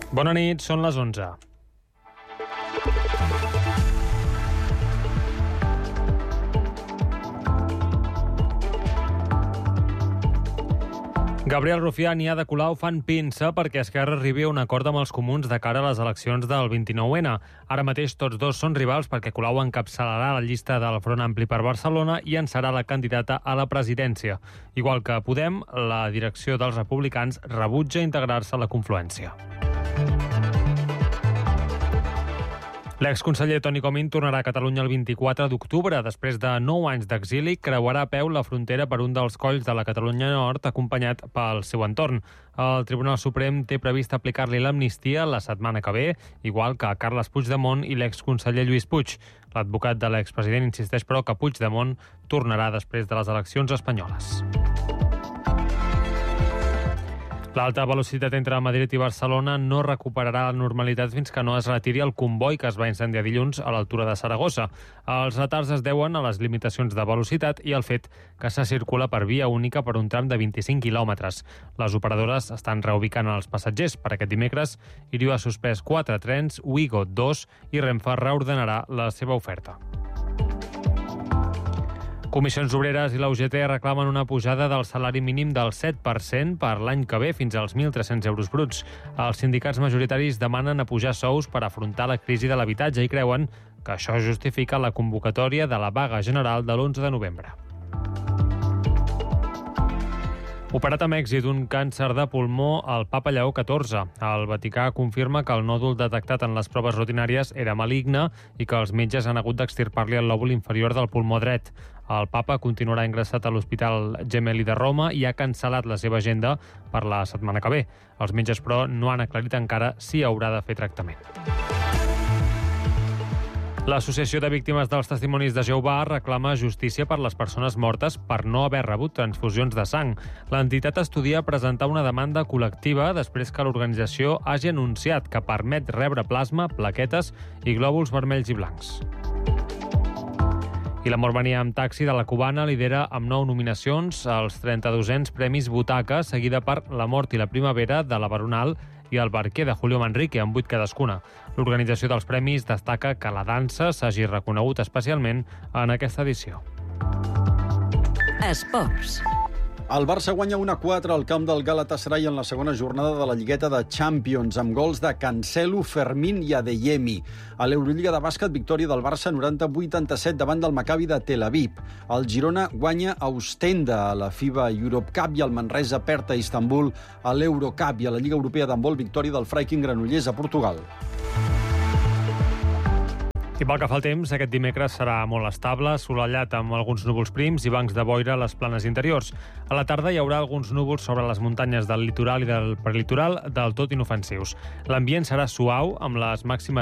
Bona nit, són les 11. Gabriel Rufián i Ada Colau fan pinça perquè Esquerra arribi a un acord amb els comuns de cara a les eleccions del 29N. Ara mateix tots dos són rivals perquè Colau encapçalarà la llista del Front Ampli per Barcelona i en serà la candidata a la presidència. Igual que Podem, la direcció dels republicans rebutja integrar-se a la confluència. L'exconseller Toni Comín tornarà a Catalunya el 24 d'octubre. Després de 9 anys d'exili, creuarà a peu la frontera per un dels colls de la Catalunya Nord, acompanyat pel seu entorn. El Tribunal Suprem té previst aplicar-li l'amnistia la setmana que ve, igual que a Carles Puigdemont i l'exconseller Lluís Puig. L'advocat de l'expresident insisteix, però, que Puigdemont tornarà després de les eleccions espanyoles. L'alta velocitat entre Madrid i Barcelona no recuperarà la normalitat fins que no es retiri el comboi que es va incendiar dilluns a l'altura de Saragossa. Els retards es deuen a les limitacions de velocitat i al fet que se circula per via única per un tram de 25 quilòmetres. Les operadores estan reubicant els passatgers. Per aquest dimecres, Irio ha suspès 4 trens, Ouigo 2 i Renfe reordenarà la seva oferta. Comissions Obreres i la UGT reclamen una pujada del salari mínim del 7% per l'any que ve fins als 1.300 euros bruts. Els sindicats majoritaris demanen apujar sous per afrontar la crisi de l'habitatge i creuen que això justifica la convocatòria de la vaga general de l'11 de novembre. Operat amb èxit un càncer de pulmó al Papa Lleó XIV. El Vaticà confirma que el nòdul detectat en les proves rutinàries era maligne i que els metges han hagut d'extirpar-li el lòbul inferior del pulmó dret. El papa continuarà ingressat a l'Hospital Gemelli de Roma i ha cancel·lat la seva agenda per la setmana que ve. Els metges, però, no han aclarit encara si haurà de fer tractament. L'Associació de Víctimes dels Testimonis de Jehovà reclama justícia per les persones mortes per no haver rebut transfusions de sang. L'entitat estudia presentar una demanda col·lectiva després que l'organització hagi anunciat que permet rebre plasma, plaquetes i glòbuls vermells i blancs. I l'Amor venia amb taxi de la Cubana lidera amb 9 nominacions als 32ens Premis Butaca, seguida per La mort i la primavera de la Baronal i El barquer de Julio Manrique, amb 8 cadascuna. L'organització dels premis destaca que la dansa s'hagi reconegut especialment en aquesta edició. Esports. El Barça guanya 1-4 al camp del Galatasaray en la segona jornada de la Lligueta de Champions, amb gols de Cancelo, Fermín i Adeyemi. A l'Eurolliga de bàsquet, victòria del Barça 90-87 davant del Maccabi de Tel Aviv. El Girona guanya a Ostende a la FIBA Europe Cup i el Manresa perd a Istanbul a l'Eurocup, i a la Lliga Europea d'handbol, victòria del Freiking Granollers a Portugal. I pel que fa al temps, aquest dimecres serà molt estable, assolellat amb alguns núvols prims i bancs de boira a les planes interiors. A la tarda hi haurà alguns núvols sobre les muntanyes del litoral i del prelitoral del tot inofensius. L'ambient serà suau, amb les màximes